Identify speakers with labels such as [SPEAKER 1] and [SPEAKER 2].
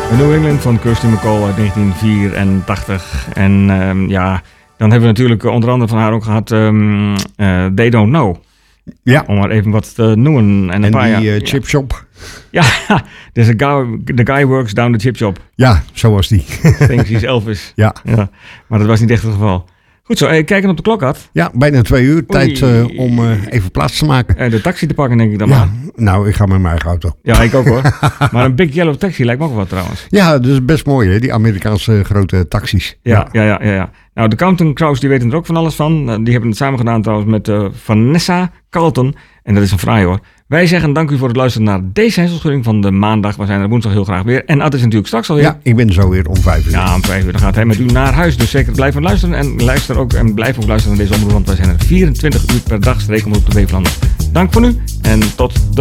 [SPEAKER 1] New England van Kirsty MacColl uit 1984. En dan hebben we natuurlijk onder andere van haar ook gehad They Don't Know.
[SPEAKER 2] Ja.
[SPEAKER 1] Om maar even wat te noemen. En
[SPEAKER 2] die chip shop.
[SPEAKER 1] Ja, dus the guy works down the chip shop.
[SPEAKER 2] Ja, zo was die.
[SPEAKER 1] Thinks he's Elvis.
[SPEAKER 2] Ja.
[SPEAKER 1] Maar dat was niet echt het geval. Goed zo, kijken op de klok had.
[SPEAKER 2] Ja, bijna 2 uur. Tijd om even plaats te maken.
[SPEAKER 1] De taxi te pakken, denk ik dan maar.
[SPEAKER 2] Nou, ik ga met mijn eigen auto.
[SPEAKER 1] Ja, ik ook hoor. Maar een Big Yellow Taxi lijkt me ook wel wat trouwens.
[SPEAKER 2] Ja, dat is best mooi hè, die Amerikaanse grote taxis.
[SPEAKER 1] Ja. Nou, de Counting Crows die weten er ook van alles van. Die hebben het samen gedaan trouwens met Vanessa Carlton. En dat is een fraai hoor. Wij zeggen dank u voor het luisteren naar deze henselschudding van de maandag. We zijn er woensdag heel graag weer. En Ad is natuurlijk straks alweer.
[SPEAKER 2] Ja, ik ben zo weer om 5 uur.
[SPEAKER 1] Ja, om 5 uur. Dan gaat hij met u naar huis. Dus zeker blijven luisteren. En blijf ook luisteren naar deze omroep. Want wij zijn er 24 uur per dag. Streekomroep de Beeflanden. Dank voor nu en tot de